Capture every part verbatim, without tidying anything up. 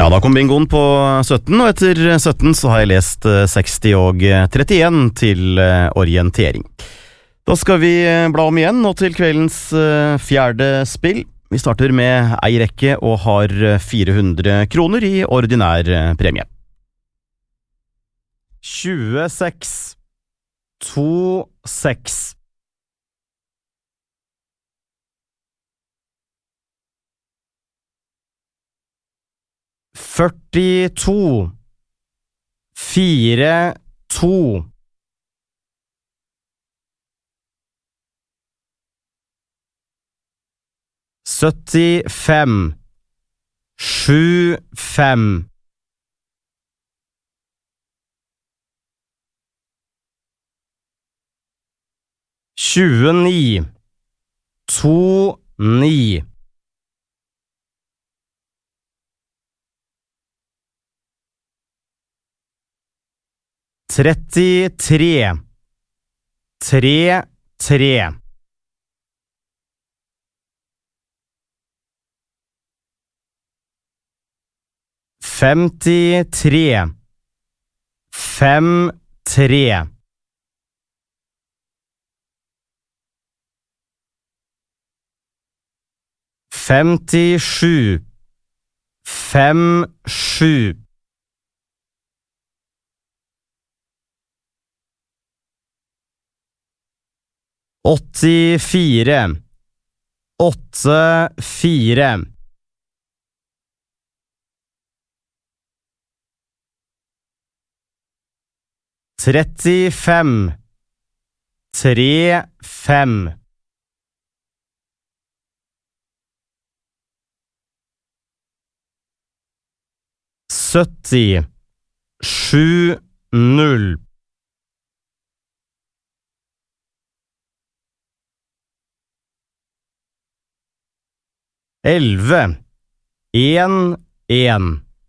Ja, da kom bingoen på sytten, og etter sytten så har jeg lest seksti og trettien til orientering. Da skal vi bla om igjen, nå til kveldens fjerde spill. Vi starter med ei rekke og har fire hundre kroner i ordinær premie. tjueseks, to, seks. førtito, fire, to. syttifem, sju, fem. tjueni, to, ni. trettitre, tre, tre. femtitre, fem, tre. femtisju, fem, sju. åttifire, åtte, fire. trettifem, tre, fem. sytti, sju, null. elleve, en, en.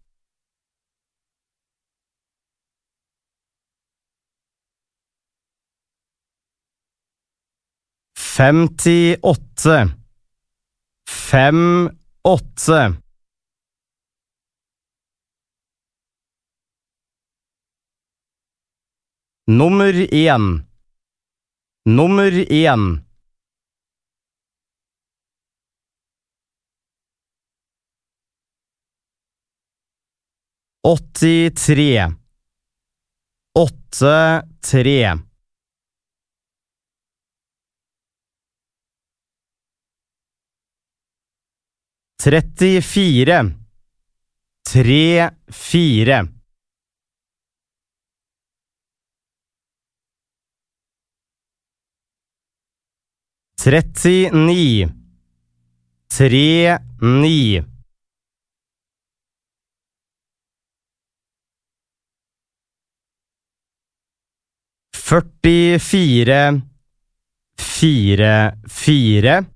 femtiåtte, fem, åtte. Nummer en. Nummer en. åttitre, åtte, tre. trettifire, tre, fire. trettini, tre, ni. førtifire, fire, fire.